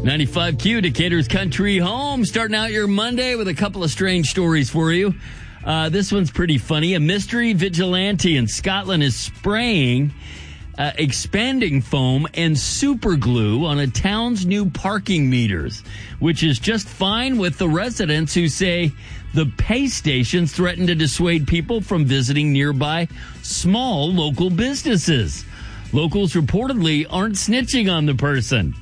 95Q, Decatur's country home. Starting out your Monday with a couple of strange stories for you. This one's pretty funny. A mystery vigilante in Scotland is spraying expanding foam and super glue on a town's new parking meters, which is just fine with the residents who say the pay stations threaten to dissuade people from visiting nearby small local businesses. Locals reportedly aren't snitching on the person.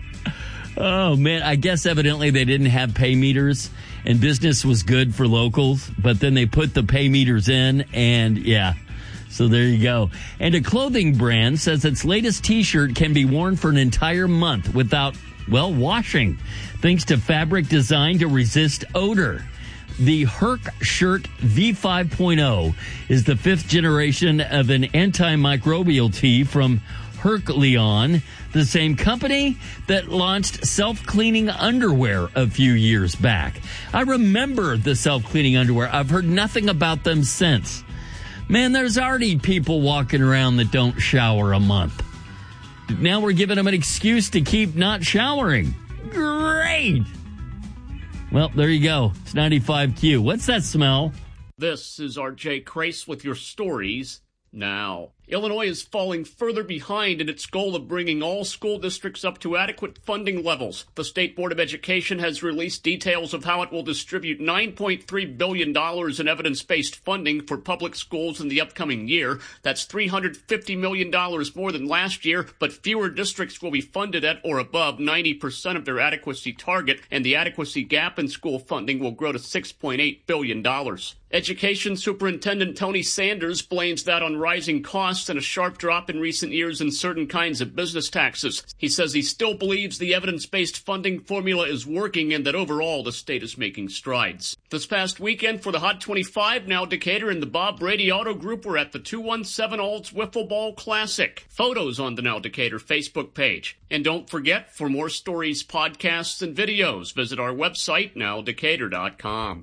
Oh, man, I guess evidently they didn't have pay meters and business was good for locals, but then they put the pay meters in and, yeah, so there you go. And a clothing brand says its latest T-shirt can be worn for an entire month without, well, washing, thanks to fabric designed to resist odor. The Herc Shirt V5.0 is the fifth generation of an antimicrobial tee from Hercleon, the same company that launched self-cleaning underwear a few years back. I remember the self-cleaning underwear. I've heard nothing about them since. Man, there's already people walking around that don't shower a month. Now we're giving them an excuse to keep not showering. Great! Well, there you go. It's 95Q. What's that smell? This is RJ Crace with your stories now. Illinois is falling further behind in its goal of bringing all school districts up to adequate funding levels. The State Board of Education has released details of how it will distribute $9.3 billion in evidence-based funding for public schools in the upcoming year. That's $350 million more than last year, but fewer districts will be funded at or above 90% of their adequacy target, and the adequacy gap in school funding will grow to $6.8 billion. Education Superintendent Tony Sanders blames that on rising costs and a sharp drop in recent years in certain kinds of business taxes. He says he still believes the evidence-based funding formula is working and that overall the state is making strides. This past weekend for the Hot 25, Now Decatur and the Bob Brady Auto Group were at the 217 Alts Wiffle Ball Classic. Photos on the Now Decatur Facebook page. And don't forget, for more stories, podcasts, and videos, visit our website, nowdecatur.com.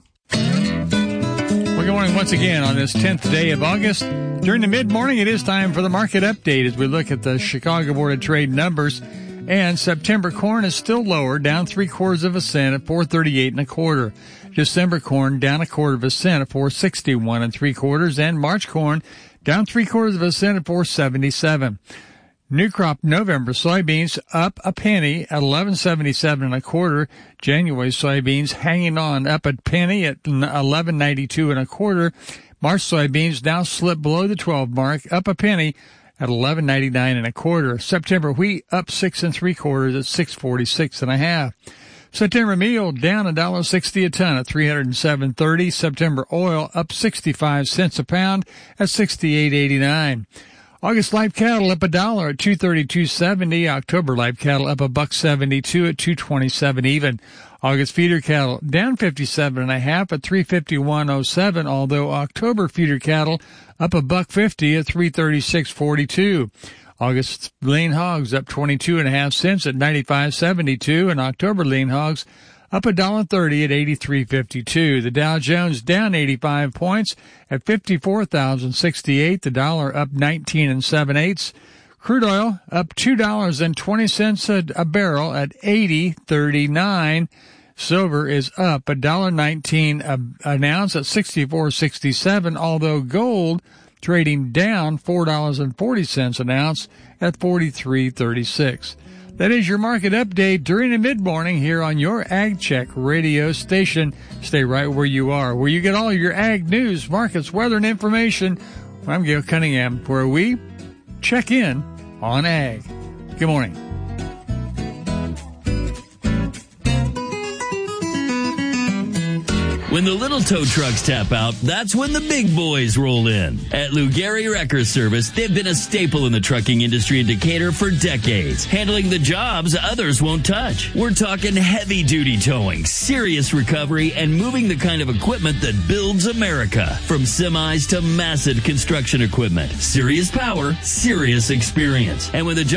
Good morning once again on this 10th day of August. During the mid-morning, it is time for the market update as we look at the Chicago Board of Trade numbers. And September corn is still lower, down 3/4 cent at $4.38 1/4. December corn down 1/4 cent at $4.61 3/4, and March corn down 3/4 cent at $4.77. New crop November soybeans up a penny at $11.77 1/4. January soybeans hanging on up a penny at $11.92 1/4. March soybeans now slip below the 12 mark, up a penny at $11.99 1/4. September wheat up 6 3/4 at $6.46 1/2. September meal down $1.60 a ton at $307.30. September oil up 65 cents a pound at $68.89. August live cattle up $1 at $232.70. October live cattle up $1.72 at $227 even. August feeder cattle down 57.5 at $351.07. Although October feeder cattle up $1.50 at $336.42. August lean hogs up 22.5 cents at $95.72, and October lean hogs up $1.30 at $83.52. The Dow Jones down 85 points at 54,068. The dollar up 19 7/8. Crude oil up $2.20 a barrel at $80.39. Silver is up $1.19 an ounce at $64.67. Although gold trading down $4.40 an ounce at $43.36. That is your market update during the mid-morning here on your Ag Check radio station. Stay right where you are, where you get all your ag news, markets, weather, and information. I'm Gail Cunningham, where we check in on ag. Good morning. When the little tow trucks tap out, that's when the big boys roll in. At Lou Gehry Wrecker Service, they've been a staple in the trucking industry in Decatur for decades, handling the jobs others won't touch. We're talking heavy-duty towing, serious recovery, and moving the kind of equipment that builds America. From semis to massive construction equipment. Serious power, serious experience. And when the job